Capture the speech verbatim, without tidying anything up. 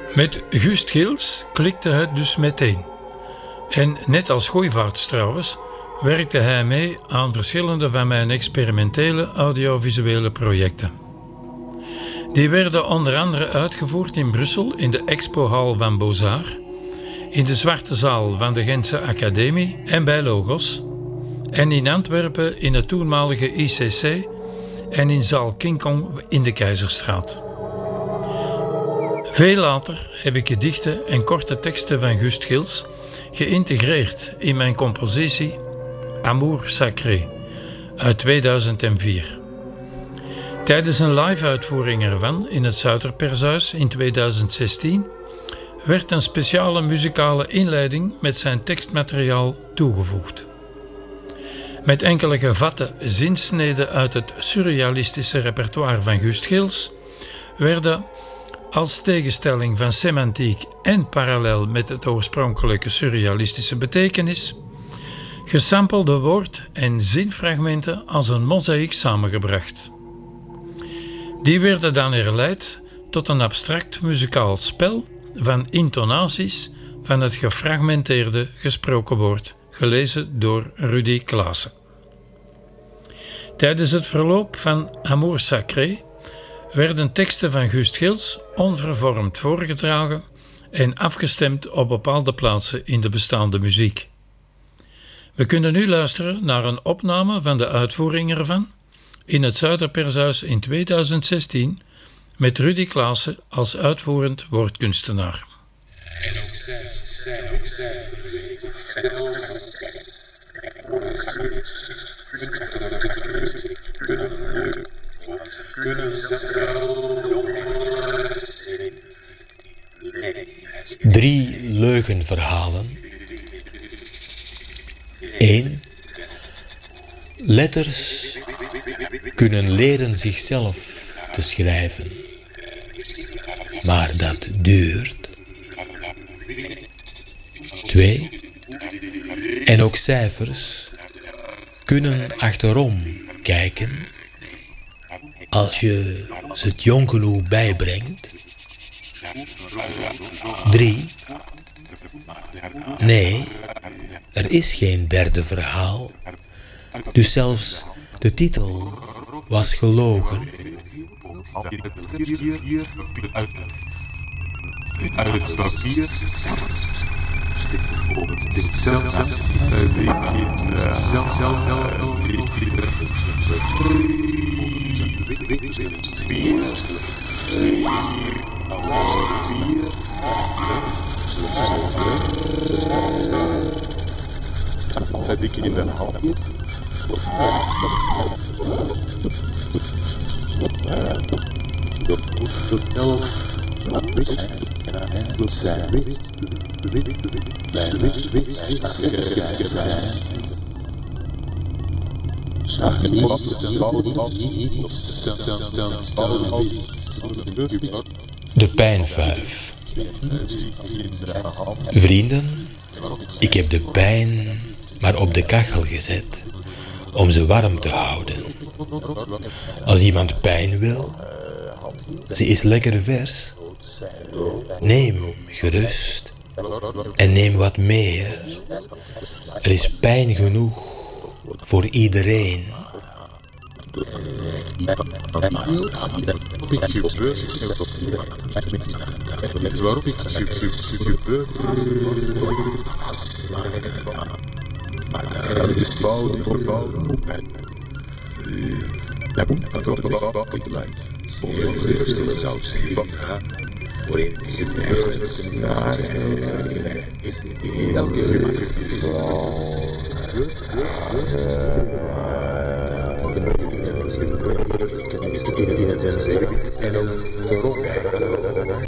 Met Gust Geels klikte het dus meteen. En net als Gooivaarts trouwens, werkte hij mee aan verschillende van mijn experimentele audiovisuele projecten. Die werden onder andere uitgevoerd in Brussel in de expohal van Beaux-Arts, in de Zwarte Zaal van de Gentse Academie en bij Logos, en in Antwerpen in het toenmalige I C C en in zaal King Kong in de Keizerstraat. Veel later heb ik gedichten en korte teksten van Gust Geels geïntegreerd in mijn compositie Amour Sacré uit tweeduizend vier. Tijdens een live-uitvoering ervan in het Suiterpershuis in tweeduizend zestien werd een speciale muzikale inleiding met zijn tekstmateriaal toegevoegd. Met enkele gevatte zinsneden uit het surrealistische repertoire van Gust Geels werden, als tegenstelling van semantiek en parallel met het oorspronkelijke surrealistische betekenis, gesampelde woord- en zinfragmenten als een mozaïek samengebracht. Die werden dan herleid tot een abstract muzikaal spel van intonaties van het gefragmenteerde gesproken woord, gelezen door Rudy Klaassen. Tijdens het verloop van Amour Sacré werden teksten van Gust Geels onvervormd voorgedragen en afgestemd op bepaalde plaatsen in de bestaande muziek. We kunnen nu luisteren naar een opname van de uitvoering ervan in het Suiterpershuis in tweeduizend zestien met Rudy Klaassen als uitvoerend woordkunstenaar. En ook zij, zij, ook zij, Drie leugenverhalen. Eén. Letters kunnen leren zichzelf te schrijven, maar dat duurt. Twee. En ook cijfers kunnen achterom kijken als je ze het jongeloe bijbrengt. Drie. Nee, er is geen derde verhaal, dus zelfs de titel was gelogen. uit het papier heb ik in de hand. Vertel wit en zijn wit, wit, wit, wit, wit, zag je niet, De pijnvuif. Vrienden, ik heb de pijn maar op de kachel gezet om ze warm te houden. Als iemand pijn wil, ze is lekker vers. Neem gerust en neem wat meer. Er is pijn genoeg voor iedereen. Waarop ik gebeurd is bouwen, bouwen, ja, boem, dat wordt ook niet lijkt. Voor de eerste zou ik zeggen van ja, voor een gevecht naar elke en ook